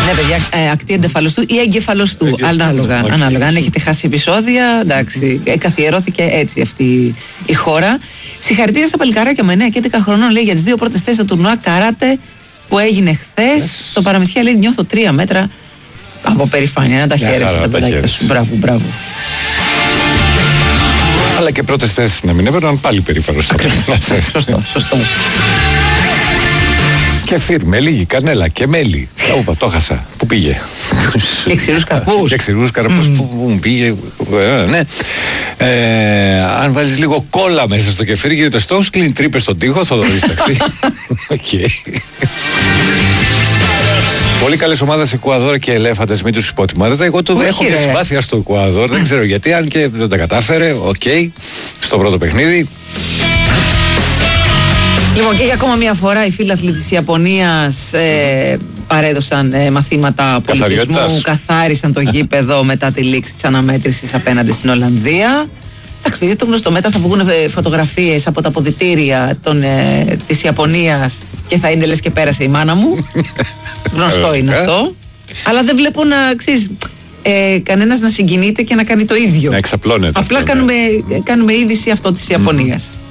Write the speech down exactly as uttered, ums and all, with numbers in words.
Ναι, παιδιά, ε, ακτή εγκεφαλοστού ή εγκεφαλοστού. Εγκε... Ανάλογα, okay. ανάλογα. Αν έχετε χάσει επεισόδια, εντάξει. Ε, καθιερώθηκε έτσι αυτή η χώρα. Συγχαρητήρια στα παλικαράκια με εννέα και έντεκα χρονών, λέει, για τις δύο πρώτες θέσεις του τουρνουά καράτε που έγινε χθες. Yes. Στο Παραμυθιά, λέει, νιώθω τρία μέτρα από περηφάνεια. Να τα χαίρεσαι τα παιδάκια σου. Μπράβο, μπράβο. Αλλά και πρώτες θέσεις να μην έβαιναν, πάλι περήφανος. Σωστό, σωστό. Και φύρμε, λίγη κανέλα και μέλι. Όπα, το χάσα. Πού πήγε? Και ξηρούς καρπούς. Και ξηρούς καρπούς mm. που, που πήγε. Ε, ναι. Ε, αν βάλεις λίγο κόλλα μέσα στο κεφίρι, γίνεται στόχος, κλείνει τρύπες στον τοίχο, θα το δεις ταξί. Οκ. Πολύ καλές ομάδες Εκουαδόρ και Ελέφαντες, μην τους υποτιμάτε. Εγώ το έχω μια συμπάθεια στο Εκουαδόρ, δεν ξέρω γιατί, αν και δεν τα κατάφερε. Οκ, okay, στο πρώτο παιχνίδι. Λοιπόν, και για ακόμα μια φορά οι φίλαθλοι της Ιαπωνίας ε, παρέδωσαν ε, μαθήματα πολιτισμού, καθάρισαν το γήπεδο μετά τη λήξη της αναμέτρησης απέναντι στην Ολλανδία. Εντάξει, επειδή το γνωστό, μετά θα βγουν φωτογραφίες από τα αποδυτήρια των, ε, της Ιαπωνίας και θα είναι λες και πέρασε η μάνα μου. Γνωστό είναι αυτό. Αλλά δεν βλέπω να, ξέρεις, ε, κανένας να συγκινείται και να κάνει το ίδιο. Να εξαπλώνεται. Απλά αυτό, κάνουμε, ναι. κάνουμε είδηση αυτό της Ιαπωνίας. Mm.